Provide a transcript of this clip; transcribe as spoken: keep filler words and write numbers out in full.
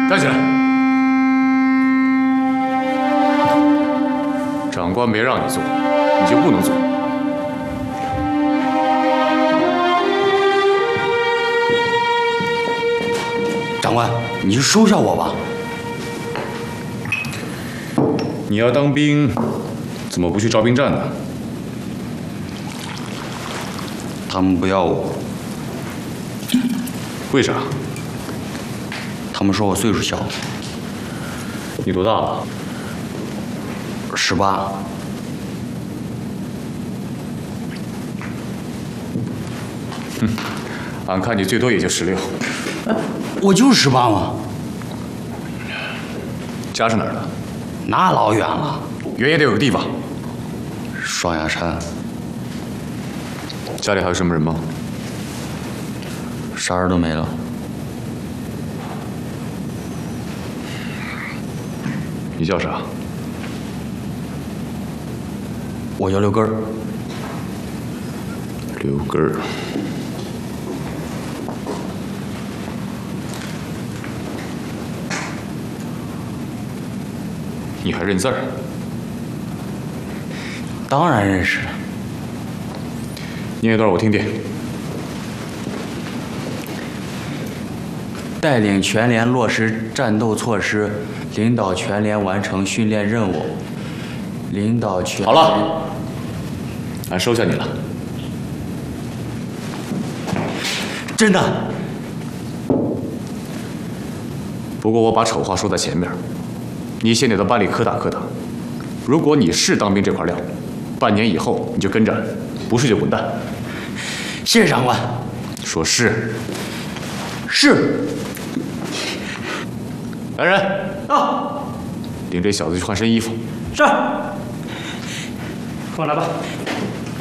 站起来！长官没让你做，你就不能做。 长官，你就收下我吧。 你要当兵，怎么不去招兵站呢？ 他们不要我。 为啥？ 他们说我岁数小。 你多大了？ 十八。 哼，俺看你最多也就十六。 我就是十八嘛。 家是哪儿的？ 那老远了。 远也得有个地方。 双鸭山。 家里还有什么人吗？ 啥人都没了。 你叫啥？ 我叫刘根儿。 刘根儿。你还认字儿？ 当然认识。 念一段我听听。 带领全连落实战斗措施，领导全连完成训练任务。领导全好了，俺收下你了。 真的。 不过我把丑话说在前面，你先得到班里磕打磕打。如果你是当兵这块料，半年以后你就跟着俺，不是就滚蛋。 谢谢长官。 说是。 是。 来人啊！ 领这小子去换身衣服。 是。跟我来吧。